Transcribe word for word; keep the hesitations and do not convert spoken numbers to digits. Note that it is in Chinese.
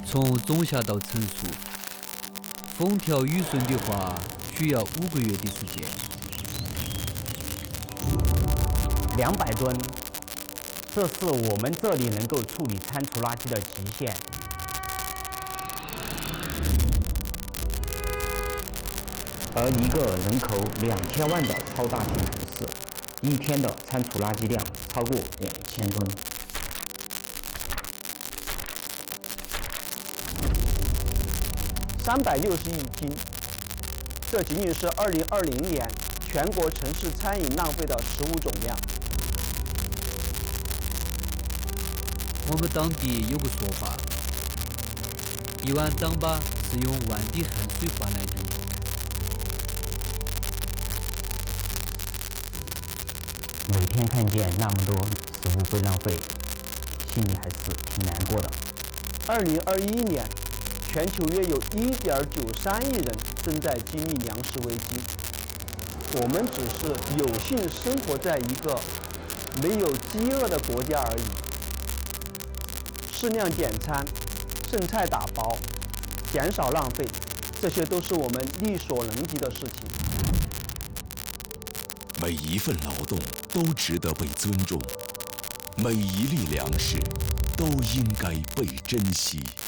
从种下到成熟，风调雨顺的话，需要五个月的时间。 两百吨，这是我们这里能够处理餐厨垃圾的极限。而一个人口两千万的超大型城市，一天的餐厨垃圾量超过两千吨。 三百六十亿斤，这仅仅是二零二零年全国城市餐饮浪费的食物总量。 我们当地有个说法，一碗糌粑是用万滴汗水换来的。 每天看见那么多食物被浪费，心里还是挺难过的。 二零二一年，全球约有一点九三亿人正在经历粮食危机。我们只是有幸生活在一个没有饥饿的国家而已。适量点餐、剩菜打包、减少浪费，这些都是我们力所能及的事情。 每一份劳动都值得被尊重，每一粒粮食都应该被珍惜。